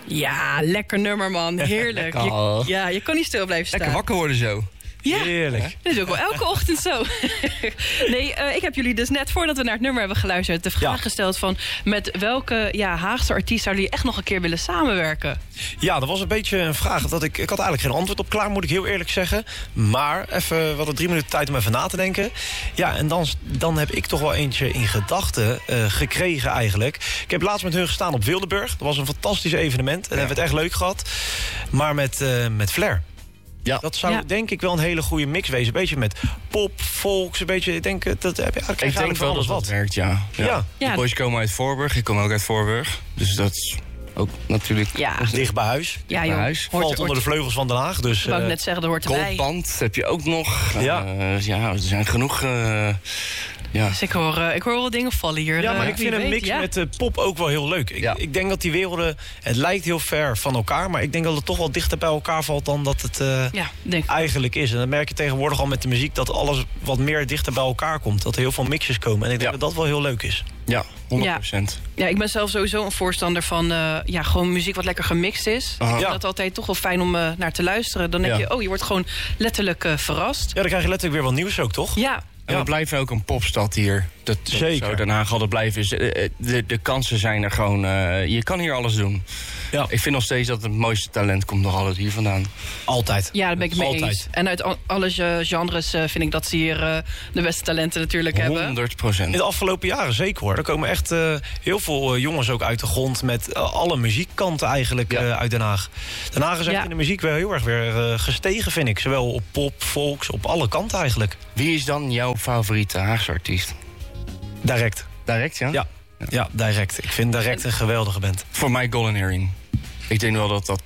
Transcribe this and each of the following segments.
Ja, lekker nummer, man. Heerlijk. Je kan niet stil blijven staan. Lekker wakker worden zo. Ja, heerlijk. Dat is ook wel elke ochtend zo. Nee, ik heb jullie dus net voordat we naar het nummer hebben geluisterd... de vraag gesteld van met welke Haagse artiest zouden jullie echt nog een keer willen samenwerken? Ja, dat was een beetje een vraag. Dat ik had eigenlijk geen antwoord op klaar, moet ik heel eerlijk zeggen. Maar even, we hadden 3 minuten tijd om even na te denken. Ja, en dan heb ik toch wel eentje in gedachten gekregen eigenlijk. Ik heb laatst met hun gestaan op Wildeburg. Dat was een fantastisch evenement. En hebben we het echt leuk gehad. Maar met Flair. Ja. Dat zou denk ik wel een hele goede mix wezen. Een beetje met pop, volks, een beetje... Ik denk dat heb je eigenlijk wel dat wat werkt, ja. De boys komen uit Voorburg, ik kom ook uit Voorburg. Dus dat is ook natuurlijk... dicht bij huis. Ja, joh. Huis. Valt onder de vleugels van Den Haag. Dus, ik wou net zeggen, dat hoort erbij. Goldband heb je ook nog. Er zijn genoeg... Ja. Dus ik hoor wel dingen vallen hier. Ja, maar ik vind een mix met pop ook wel heel leuk. Ik denk dat die werelden... Het lijkt heel ver van elkaar... maar ik denk dat het toch wel dichter bij elkaar valt... dan dat het eigenlijk is. En dan merk je tegenwoordig al met de muziek... dat alles wat meer dichter bij elkaar komt. Dat er heel veel mixjes komen. En ik denk dat dat wel heel leuk is. Ja, 100%. Ja, ik ben zelf sowieso een voorstander van... gewoon muziek wat lekker gemixt is. Ik vind dat altijd toch wel fijn om naar te luisteren. Dan denk je, je wordt gewoon letterlijk verrast. Ja, dan krijg je letterlijk weer wat nieuws ook, toch? Ja. En we blijven ook een popstad hier. Dat Zeker. Zo Den Haag altijd blijven is. De kansen zijn er gewoon... je kan hier alles doen. Ja. Ik vind nog steeds dat het mooiste talent komt nog altijd hier vandaan. Altijd. Ja, daar ben ik het mee eens. En uit alle genres vind ik dat ze hier de beste talenten natuurlijk hebben. 100%. In de afgelopen jaren zeker hoor. Er komen echt heel veel jongens ook uit de grond... met alle muziekkanten eigenlijk uit Den Haag. Den Haag is echt in de muziek wel heel erg weer gestegen, vind ik. Zowel op pop, volks, op alle kanten eigenlijk. Wie is dan jouw favoriete Haagse artiest? Direct. Direct, ja? Ja, Direct. Ik vind Direct een geweldige band. Voor mij Golden Earring. Ik denk wel dat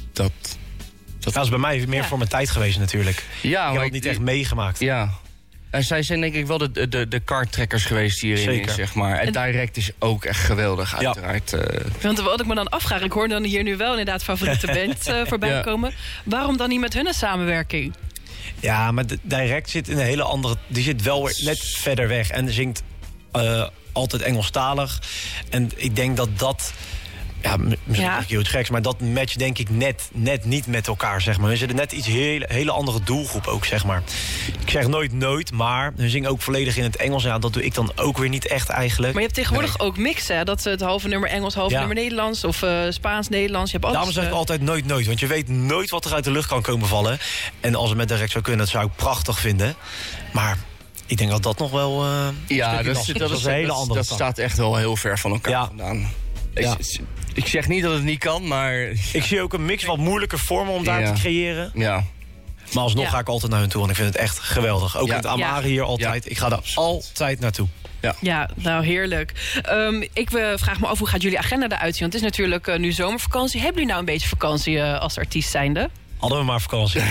is bij mij meer voor mijn tijd geweest natuurlijk. Ja, ik heb het niet echt meegemaakt. Ja. En zij zijn denk ik wel de karttrekkers geweest hierin is, zeg maar. En Direct is ook echt geweldig, uiteraard. Want wat ik me dan afvraag... ik hoor dan hier nu wel inderdaad favoriete band voorbij komen. Waarom dan niet met hun een samenwerking? Ja, maar Direct zit in een hele andere... Die zit wel weer net verder weg en zingt altijd Engelstalig. En ik denk dat... Ja, misschien zeg ik heel geks, maar dat match denk ik net niet met elkaar, zeg maar. We zitten net iets hele andere doelgroep ook, zeg maar. Ik zeg nooit, maar hun zingen ook volledig in het Engels. Ja, dat doe ik dan ook weer niet echt eigenlijk. Maar je hebt tegenwoordig ook mix, hè? Dat het halve nummer Engels, halve nummer Nederlands... of Spaans-Nederlands. Daarom zeg ik altijd nooit. Want je weet nooit wat er uit de lucht kan komen vallen. En als het met Direct zou kunnen, dat zou ik prachtig vinden. Maar... ik denk dat dat nog wel... dat is een hele andere. Dat staat echt wel heel ver van elkaar vandaan. Ja. Ik zeg niet dat het niet kan, maar... Ik zie ook een mix wat moeilijker vormen om daar te creëren. Ja. Maar alsnog ga ik altijd naar hun toe, en ik vind het echt geweldig. Ook in het Amare hier altijd. Ja. Ik ga daar altijd naartoe. Ja, nou heerlijk. Ik vraag me af, hoe gaat jullie agenda eruit zien? Want het is natuurlijk nu zomervakantie. Hebben jullie nou een beetje vakantie als artiest zijnde? Hadden we maar vakantie.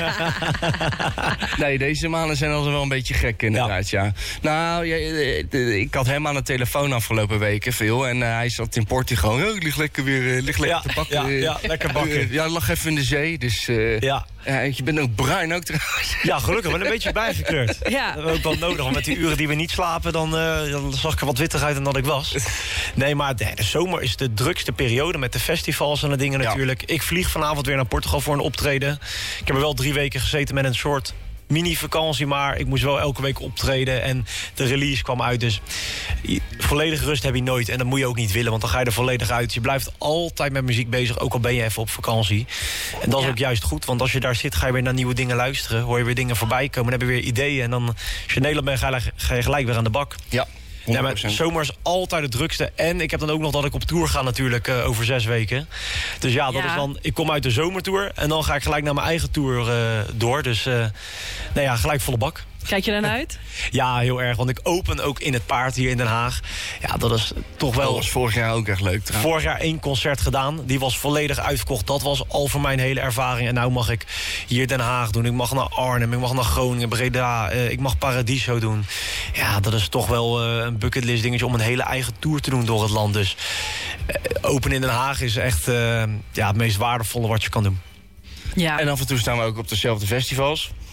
Nee, deze maanden zijn altijd wel een beetje gek inderdaad, Nou, ik had hem aan de telefoon afgelopen weken veel. En hij zat in Portugal. Ik lig lekker te bakken. Ja, lekker bakken. Ja, lag even in de zee, dus... je bent ook bruin ook trouwens. Ja, gelukkig, maar een beetje bijgekleurd. Ja. Dat hebben we ook wel nodig, want met die uren die we niet slapen... dan zag ik er wat witter uit dan dat ik was. Nee, maar de zomer is de drukste periode met de festivals en de dingen natuurlijk. Ik vlieg vanavond weer naar Portugal voor een optreden. Ik heb er wel 3 weken gezeten met een soort mini-vakantie... maar ik moest wel elke week optreden en de release kwam uit. Dus volledige rust heb je nooit en dat moet je ook niet willen... want dan ga je er volledig uit. Je blijft altijd met muziek bezig, ook al ben je even op vakantie. En dat is ook juist goed, want als je daar zit... ga je weer naar nieuwe dingen luisteren, hoor je weer dingen voorbij komen... dan heb je weer ideeën en dan, als je in Nederland bent... ga je gelijk weer aan de bak. Ja. Ja, maar zomer is altijd het drukste. En ik heb dan ook nog dat ik op tour ga natuurlijk over 6 weken. Dus dat is dan... Ik kom uit de zomertour en dan ga ik gelijk naar mijn eigen tour door. Dus gelijk volle bak. Kijk je daarna uit? Ja, heel erg. Want ik open ook in het Paard hier in Den Haag. Ja, dat is toch wel... Dat was vorig jaar ook echt leuk. Trouwens. Vorig jaar 1 concert gedaan. Die was volledig uitverkocht. Dat was al voor mij een hele ervaring. En nu mag ik hier Den Haag doen. Ik mag naar Arnhem. Ik mag naar Groningen, Breda. Ik mag Paradiso doen. Ja, dat is toch wel een bucketlist dingetje om een hele eigen tour te doen door het land. Dus open in Den Haag is echt het meest waardevolle wat je kan doen. Ja. En af en toe staan we ook op dezelfde festivals.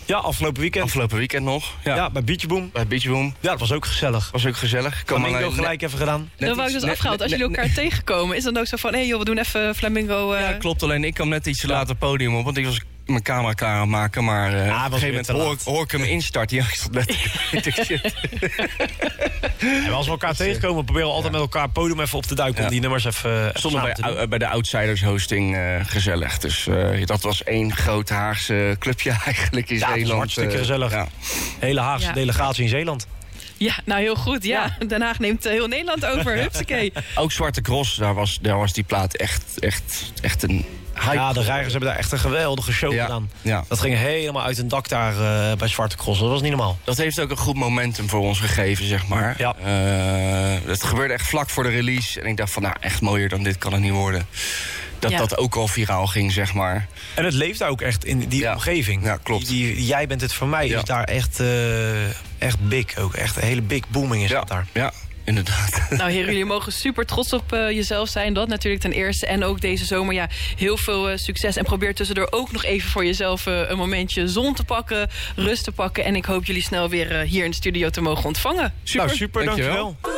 Ja, afgelopen weekend nog. Ja, bij Beach Boom. Ja, dat was ook gezellig. Flamingo gelijk even gedaan. Dat wou ik dus afgehaald. Als jullie elkaar tegenkomen, is dan ook zo van... hé joh, we doen even Flamingo... Ja, klopt. Alleen ik kwam net iets later podium op, want ik was mijn camera klaar aan het maken. Maar op een gegeven moment hoor ik hem instarten. Ja, ik stond net shit. En als we elkaar tegenkomen, proberen we altijd met elkaar het podium even op te duiken... om die nummers even stonden bij de Outsiders hosting gezellig. Dus dat was één groot Haagse clubje eigenlijk in Zeeland. Ja, hartstikke gezellig. Hele Haagse delegatie in Zeeland. Ja, nou heel goed. Ja. Den Haag neemt heel Nederland over. Hupsakee. Ook Zwarte Cross, daar was die plaat echt een hype. Ja, de Reigers hebben daar echt een geweldige show gedaan. Ja. Dat ging helemaal uit een dak daar bij Zwarte Cross. Dat was niet normaal. Dat heeft ook een goed momentum voor ons gegeven, zeg maar. Ja. Het gebeurde echt vlak voor de release. En ik dacht van, nou, echt mooier dan dit kan het niet worden. Dat ook al viraal ging, zeg maar. En het leeft ook echt in die omgeving. Ja, klopt. Jij bent het voor mij is daar echt big ook. Echt een hele big booming is dat daar. Ja, inderdaad. Nou heren, jullie mogen super trots op jezelf zijn. Dat natuurlijk ten eerste. En ook deze zomer, ja, heel veel succes. En probeer tussendoor ook nog even voor jezelf een momentje zon te pakken, rust te pakken. En ik hoop jullie snel weer hier in de studio te mogen ontvangen. Super, dankjewel.